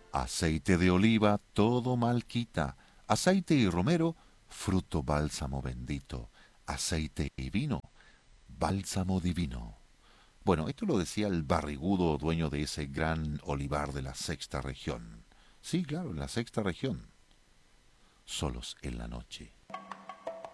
Aceite de oliva todo mal quita, aceite y romero, fruto bálsamo bendito, aceite y vino, bálsamo divino. Bueno, esto lo decía el barrigudo dueño de ese gran olivar de la sexta región. Sí, claro, en la sexta región. Solos en la noche.